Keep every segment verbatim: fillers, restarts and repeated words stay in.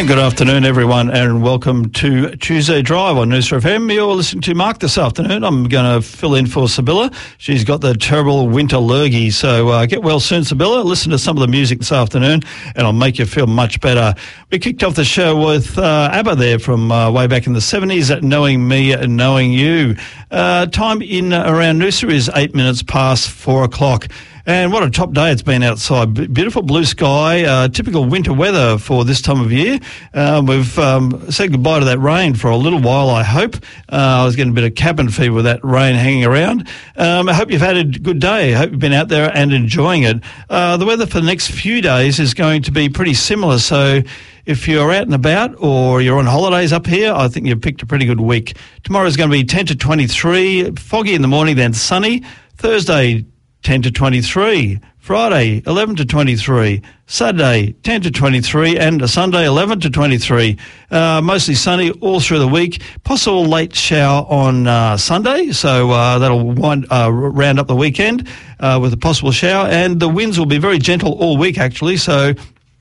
And good afternoon, everyone, and welcome to Tuesday Drive on Noosa F M. You're listening to Mark this afternoon. I'm going to fill in for Sibylla. She's got the terrible winter lurgy, so uh, get well soon, Sibylla. Listen to some of the music this afternoon, and it'll make you feel much better. We kicked off the show with uh, ABBA there from uh, way back in the seventies, Knowing Me and Knowing You. Uh, time in uh, around Noosa is eight minutes past four o'clock. And what a top day it's been outside. B- beautiful blue sky, uh, typical winter weather for this time of year. Um, we've um, said goodbye to that rain for a little while, I hope. Uh, I was getting a bit of cabin fever with that rain hanging around. Um, I hope you've had a good day. I hope you've been out there and enjoying it. Uh, the weather for the next few days is going to be pretty similar, so if you're out and about or you're on holidays up here, I think you've picked a pretty good week. Tomorrow's going to be ten to twenty-three, foggy in the morning, then sunny. Thursday, ten to twenty-three, Friday eleven to twenty-three, Saturday ten to twenty-three, and a Sunday eleven to twenty-three. Uh, mostly sunny all through the week. Possible late shower on uh, Sunday, so uh, that'll wind, uh, round up the weekend uh, with a possible shower. And the winds will be very gentle all week, actually. So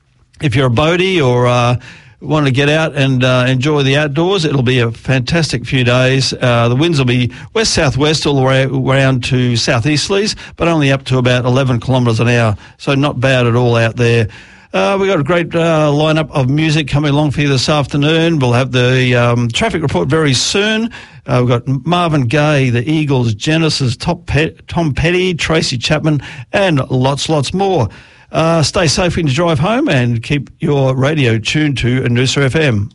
if you're a boatie or uh, want to get out and uh, enjoy the outdoors, it'll be a fantastic few days. Uh, the winds will be west-southwest all the way around to southeasterlies, but only up to about eleven kilometres an hour, so not bad at all out there. Uh, we've got a great uh, lineup of music coming along for you this afternoon. We'll have the um, traffic report very soon. Uh, we've got Marvin Gaye, the Eagles, Genesis, Top Pet, Tom Petty, Tracy Chapman, and lots, lots more. Uh, stay safe when you drive home and keep your radio tuned to Noosa F M.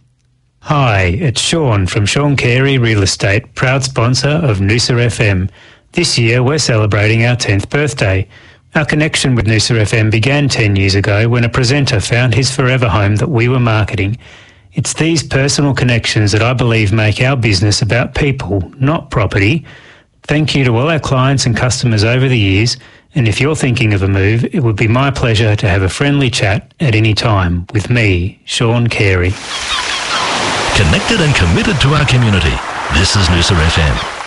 Hi, it's Sean from Sean Carey Real Estate, proud sponsor of Noosa F M. This year we're celebrating our tenth birthday. Our connection with Noosa F M began ten years ago when a presenter found his forever home that we were marketing. It's these personal connections that I believe make our business about people, not property. Thank you to all our clients and customers over the years. And if you're thinking of a move, it would be my pleasure to have a friendly chat at any time with me, Sean Carey. Connected and committed to our community. This is Noosa F M.